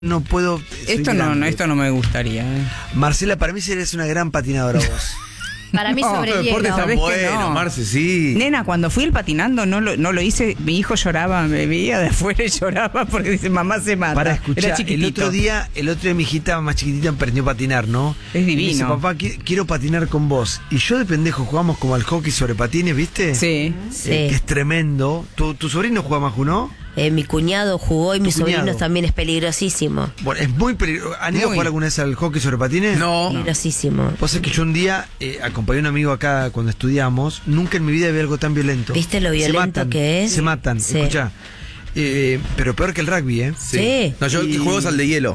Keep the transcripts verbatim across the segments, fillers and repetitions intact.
No puedo. Esto no, no, esto no me gustaría. ¿eh? Marcela, para mí eres una gran patinadora vos. Para mí No, sobre el hielo. deporte está bueno, no. Marce, sí. Nena, cuando fui el patinando no lo, no lo hice, mi hijo lloraba, me veía de afuera y lloraba porque dice, mamá se mata. Para escuchar, Era chiquitito. el otro día, el otro día mi hijita más chiquitita aprendió a patinar, ¿no? Es divino. Y me dice, papá, qui- quiero patinar con vos. Y yo de pendejo jugamos como al hockey sobre patines, ¿viste? Sí. Sí. Eh, que es tremendo. ¿Tu, tu sobrino juega Maju, no? Eh, mi cuñado jugó y Tu mi sobrino cuñado. también es peligrosísimo. Bueno, es muy peligroso. ¿Han ido a Muy. jugar alguna vez al hockey sobre patines? No. Peligrosísimo. Vos sabés que yo un día eh, acompañé a un amigo acá cuando estudiamos. Nunca en mi vida vi algo tan violento. ¿Viste lo Se violento matan, que es? Se matan, Sí. escuchá. Eh, pero peor que el rugby, ¿eh? Sí. No, yo el que Y- juego es al de hielo.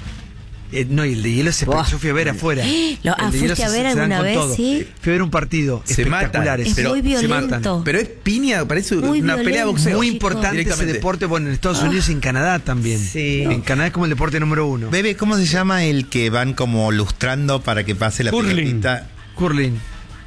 Eh, no, y el de hielo se Buah. yo fui a ver afuera. Lo- ah, El de hielo ¿fuiste a se- ver se dan alguna con vez? todo. Sí. Fui a ver un partido Se matan. espectaculares. Es pero muy se violento. matan. Pero es piña, parece Muy una pelea de violento. boxeo. Muy chicos. importante ese Directamente. deporte, bueno, en Estados Unidos y en Canadá también. Sí. En Canadá es como el deporte número uno. Bebe, ¿cómo se llama el que van como lustrando para que pase la Curling. pelotita? Curling,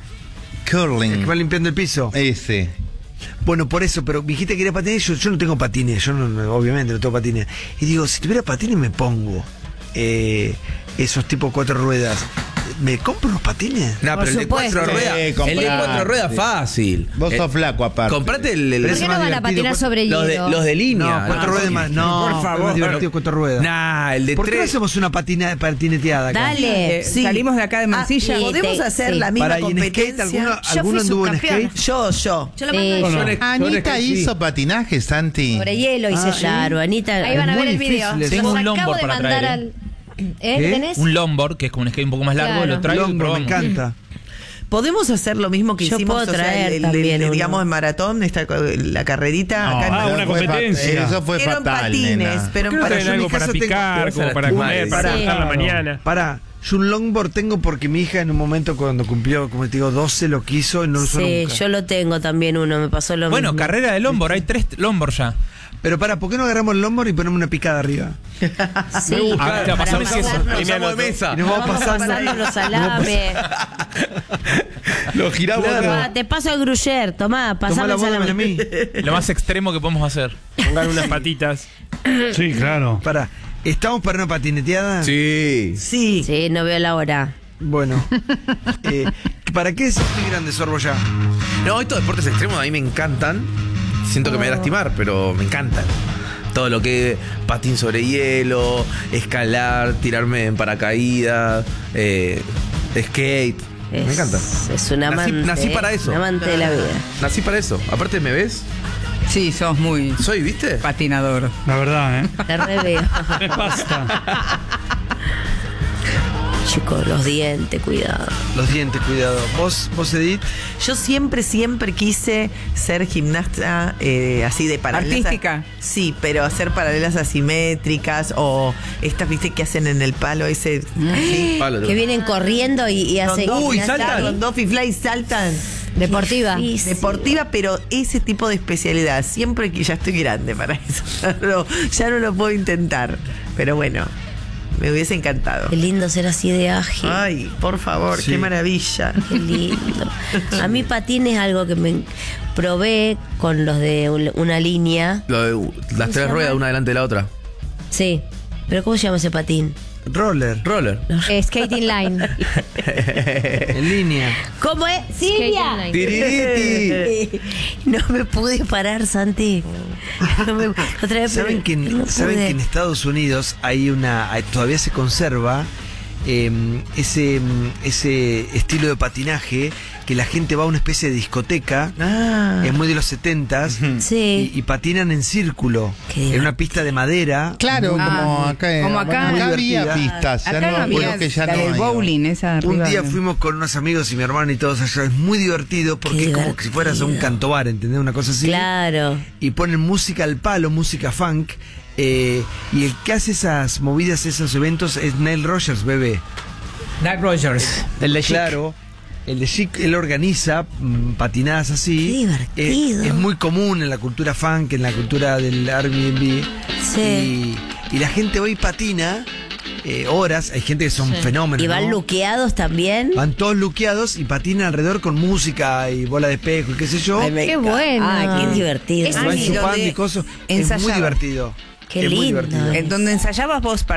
el Curling. que va limpiando el piso. Ese. Bueno, por eso, pero mi hijita quería patines, yo, yo no tengo patines, yo no, no, obviamente no tengo patines. Y digo, si tuviera patines me pongo eh, esos tipo cuatro ruedas. ¿Me compro unos patines? No, Por pero el de supuesto. cuatro ruedas. Sí, El de comprate. cuatro ruedas fácil. Vos Eh, sos flaco aparte. Comprate el, el- Pero ¿Por ese qué más no van a divertido, patinar pues, sobre los, de, hielo? los de línea. No, cuatro Ah, ruedas sí. más. No, por favor. es divertido cuatro ruedas. Nah, el de ¿Por qué no tres. hacemos una patina, patineteada acá? Dale. Eh, Salimos de acá de Mansilla. Ah, y- ¿Podemos te- hacer sí. la misma Para, ¿y en skate competencia? alguno, Yo fui alguno anduvo en subcampeona. skate? Yo, yo. Yo lo Sí. mandé. Yo en- yo en Anita skate, sí. hizo patinaje, Santi. Sobre hielo hice Ah, ¿sí? claro, Anita. Ahí van a muy ver el difícil video. eso. Los Tengo un acabo longboard de para mandar traer, al... ¿Eh? ¿Qué? ¿Tenés? Un longboard, que es como un skate un poco más largo, Claro. lo traigo y Longboard, me probamos. encanta. ¿Podemos hacer lo mismo que Yo hicimos puedo o sea, traer el- el- también el- uno. digamos, en maratón, esta, la carrerita? No, acá en ah, Maratón? una Fue fa- competencia. Eso fue Eran fatal, patines, nena. pero ¿Por qué no para traen yo en algo mi para caso tengo- picar, como para comer, para Sí. la mañana. Pará, yo un longboard tengo porque mi hija en un momento cuando cumplió, como te digo, doce lo quiso y no lo usó Sí, nunca. yo lo tengo también uno, me pasó lo Bueno, mismo. carrera de longboard, hay tres longboard ya. Pero pará, ¿por qué no agarramos el longboard y ponemos una picada arriba? Sí, Ah, te va a para pasar un queso. pasarnos- Pasamos de mesa. Y nos vamos vamos pasando. pasando los salames. Lo giramos. Claro. Ah, te paso el gruyer, tomá, Tomá pasame la el bola salame. a mí. Lo más extremo que podemos hacer. Pongan unas patitas. Sí, claro. Pará, ¿estamos para una patineteada? Sí. Sí. Sí, no veo la hora. Bueno. eh, ¿Para qué es estoy grande, Sorbo, ya? No, estos deportes extremos a mí me encantan. Siento que me voy a lastimar, pero me encantan. Todo lo que es patín sobre hielo, escalar, tirarme en paracaídas, eh, skate. Es, Me encanta. Es un Nací- amante. nací para eso. Un amante de la vida. Nací para eso. Aparte, ¿me ves? Sí, sos muy Soy, ¿viste? patinador. La verdad, ¿eh? Te re veo. Me basta. Chicos, los dientes, cuidado. Los dientes, cuidado. ¿Vos, vos Edith? Yo siempre, siempre quise ser gimnasta eh, así de paralelas. ¿Artística? Sí, pero hacer paralelas asimétricas o estas, viste, que hacen en el palo ese. Sí. Palo, Que vienen corriendo y, y Con hacen. dos- Uy, gimnasia. saltan. Con dos fly saltan. Deportiva. Difícil. Deportiva, pero ese tipo de especialidad. Siempre que ya estoy grande para eso. Ya no, ya no lo puedo intentar. Pero bueno, me hubiese encantado. Qué lindo ser así de ágil. Ay, por favor, Sí. qué maravilla. Qué lindo. A mí patín es algo que me probé con los de un- una línea. Lo de- las se tres llama? ruedas, una delante de la otra. Sí. ¿Pero cómo se llama ese patín? Roller. Roller. Eh, skating line. En línea. ¿Cómo es? ¡Silvia! Skating line. Tiririti. No me pude parar, Santi. No me- otra vez, ¿Saben pero que, en- no ¿saben pude. que en Estados Unidos hay una hay- todavía se conserva eh, ese, ese estilo de patinaje que la gente va a una especie de discoteca, Ah. es muy de los setentas, Sí. y, y patinan en círculo, Qué en una pista de madera. Claro, Muy- como Ah, acá. como acá. Bueno, Muy había divertida. pistas. Ya Acá no, no había creo que ya la no del hay. bowling, esa Un arriba. día fuimos con unos amigos y mi hermano y todos allá. Es muy divertido porque Qué es como que si fueras a un divertido. cantobar, ¿entendés? Una cosa así. Claro. Y ponen música al palo, música funk. eh, y el que hace esas movidas, esos eventos es Nile Rogers, bebé. Nile Rogers, el de Chic. Claro. El de Chic, él organiza mm, patinadas así. Qué divertido. Eh, es muy común en la cultura funk, en la cultura del Airbnb. Sí. Y, y la gente hoy patina eh, horas. Hay gente que son fenómenos. ¿Y van ¿no? luqueados también? Van todos luqueados y patinan alrededor con música y bola de espejo y qué sé yo. Ay, me Qué encanta. bueno. Ah, qué divertido. Es Van Ay, chupando donde y cosas. Es muy ensayaba. divertido. Qué es muy lindo. divertido. En donde ensayabas vos